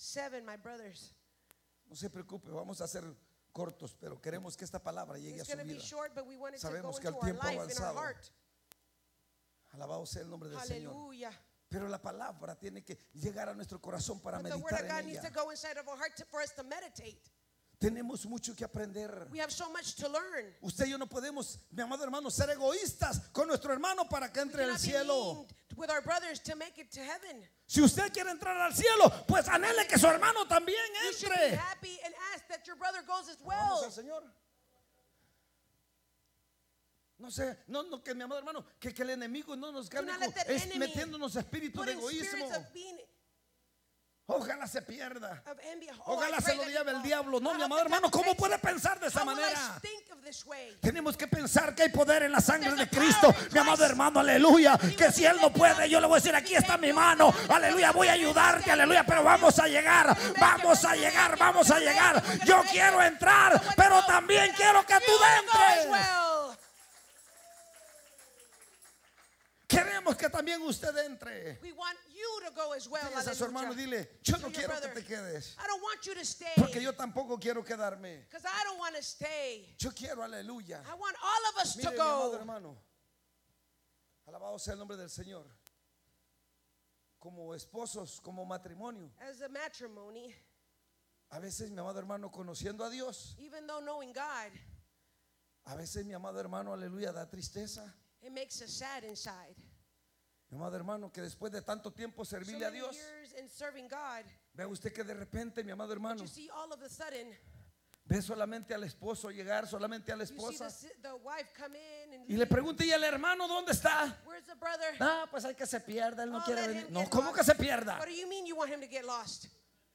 7, my brothers. No se preocupe, vamos a ser cortos, pero queremos que esta palabra llegue a It's su going to be vida. short, but we want it to go Sabemos que into el our tiempo ha life, in our avanzado. heart. Alabado sea el nombre del Señor. Hallelujah. Pero la palabra tiene que llegar a nuestro corazón para But the word meditar of God en needs to ella. go inside of our heart for us to meditate. Tenemos mucho que aprender. We have so much to learn. Usted y yo no podemos, mi amado hermano, ser egoístas con nuestro hermano para que We entre al cannot be cielo. mean with our brothers to make it to heaven. Si usted quiere entrar al cielo, pues anhele que su hermano también You should be entre. happy and ask that your brother goes as Vamos well. al Señor. No sé, no que mi amado hermano, que el enemigo no nos gane not let that es enemy metiéndonos espíritu de Putting egoísmo. spirits of being Ojalá se pierda. of envy. Oh, Ojalá I se pray lo that lleve you el go. diablo. No, I mi hope amado the hermano, devil ¿cómo takes puede it. pensar de esa How will I manera? think of this way? Tenemos que pensar que hay poder en la sangre de There's a Cristo, power in mi amado Christ. hermano, aleluya. He Que will si Él no lift puede, up. yo le voy a decir, aquí está mi mano, aleluya, voy a ayudarte, aleluya, pero vamos a llegar, vamos a llegar, vamos a llegar. Yo quiero entrar, pero también quiero que tú You will go as entres. well. Queremos que también usted entre. We want you to go as well. Dígase a su hermano, Hallelujah. dile, yo To no your quiero que brother. te quedes, I don't want you to stay. porque yo tampoco quiero quedarme. Because I don't want to stay. Yo quiero, aleluya. I want all of us Mire, to mi amado go. hermano, alabado sea el nombre del Señor. Como esposos, como matrimonio, As a matrimony, a veces, mi amado hermano, conociendo a Dios, even though knowing God, a veces, mi amado hermano, aleluya, da tristeza. it makes us sad inside. Mi amado hermano, que después de tanto tiempo So servirle a many Dios, years in serving God, vea usted que de repente, mi amado hermano, you see all of a sudden, ve solamente al esposo llegar, solamente a la you see esposa, the wife come in and y le pregunta, ¿y el hermano dónde está? where's the brother? Ah, pues hay que se pierda, él no Oh, quiere let venir. him No, get ¿cómo lost. que se pierda? What do you mean you want him to get lost?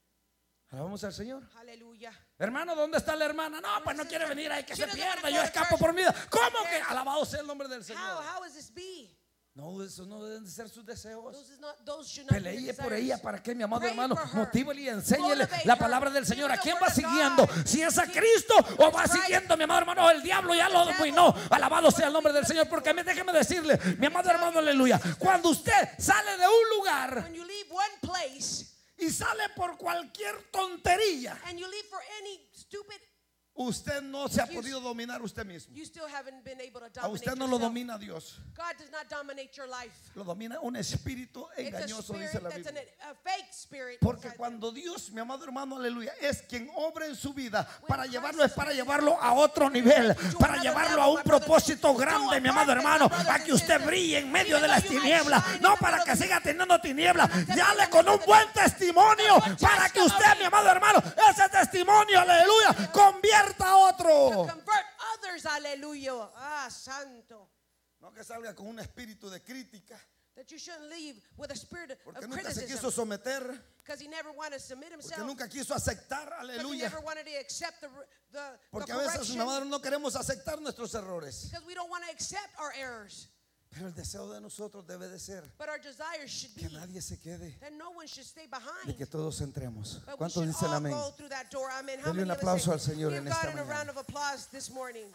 Alabamos al Señor. Hallelujah. Hermano, ¿dónde está la hermana? No, pues no Where's quiere the- venir, hay que She se doesn't wanna pierda, go yo to escapo church. por mi vida. ¿Cómo que? Okay. Alabado sea el nombre del Señor. How is this be? No, esos no deben de ser sus deseos. Those should not be Pelee your por desires. ella para que, mi amado Pray hermano, for her. motívele y enséñele Motivate la her. palabra del Señor. ¿A Give her quién the va word of siguiendo? God. Si es a Cristo o va That's right. siguiendo, mi amado hermano, el diablo ya lo dominó. Alabado sea el nombre del Señor. Porque déjeme decirle, mi amado hermano, aleluya, cuando usted sale de un lugar When you leave one place y sale por cualquier tontería, and you leave for any stupid, usted no se ha podido dominar usted mismo. you still haven't been able to A dominate usted no lo yourself. domina Dios, God does not dominate your life. lo domina un espíritu It's a engañoso, spirit dice la that's Biblia. a fake spirit. Porque inside them. cuando Dios, mi amado hermano, aleluya, es quien obra en su vida para llevarlo, es para llevarlo a otro nivel, para llevarlo a un propósito grande, mi amado hermano, a que usted brille en medio de las tinieblas, no para que siga teniendo tinieblas. Dale con un buen testimonio para que usted, mi amado hermano, ese testimonio, aleluya, convierta a otro. To convert others, hallelujah. Ah, santo. No que salga con un espíritu de crítica, That you shouldn't leave with a spirit porque of nunca se quiso criticism. someter, Because he never wanted to submit porque himself. nunca quiso aceptar, Because he aleluya. never wanted to accept the Porque a veces, mi correction. amado, no queremos aceptar nuestros errores. Because we don't want to accept our errors. Pero el deseo de nosotros debe de ser But our desire should que be nadie se quede, that no one should stay de behind. que todos entremos. But we ¿Cuántos should dicen all amén? go through that door. Amen. How Denle un many of us aplauso say, al Señor give en esta God a mañana. round of applause this morning.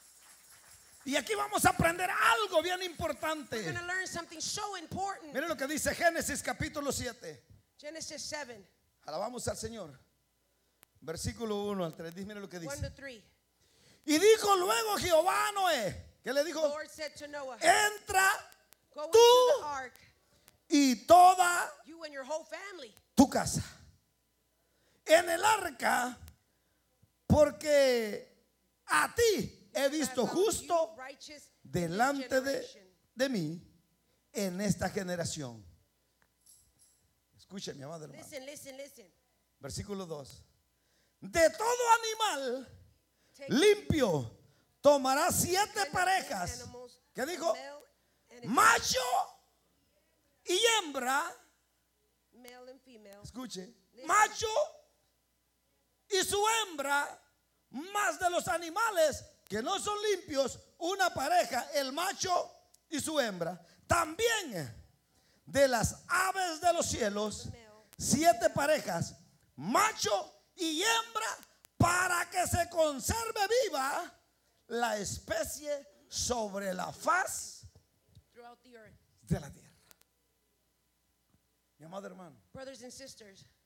Y aquí vamos a aprender algo bien We're importante. going to learn something so important. Miren lo que dice Génesis capítulo 7. Genesis 7, Alabamos al Señor. Versículo 1 al 3. Miren lo que 1 dice. to 3. Y dijo luego Jehová a Noé. ¿Qué le The dijo? Lord said to Noah, Entra go into tú the ark, y toda you and your whole family. tu casa en el arca, porque a ti he visto As of you, justo righteous in this delante generation. de mí en esta generación. Escuche, mi amado hermano. Listen. Versículo 2. De todo animal Take limpio tomará 7 7 parejas. animals, ¿Qué dijo? male and a Macho y hembra. male and female. Escuche. Macho y su hembra, más de los animales que no son limpios, una pareja, el macho y su hembra. También de las aves de los cielos, 7 parejas, macho y hembra, para que se conserve viva la especie sobre la faz Throughout the earth. de la tierra. Mi amado hermano, Brothers and sisters,